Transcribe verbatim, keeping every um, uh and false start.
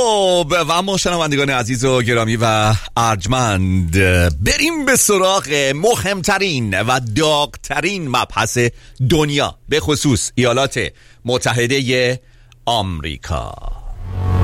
خب و اما شنوندگان عزیز و گرامی و ارجمند، بریم به سراغ مهمترین و داغترین مبحث دنیا، به خصوص ایالات متحده آمریکا.